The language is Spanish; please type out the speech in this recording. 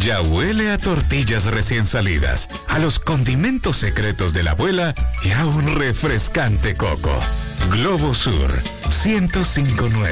Ya huele a tortillas recién salidas, a los condimentos secretos de la abuela y a un refrescante coco. Globo Sur 105.9.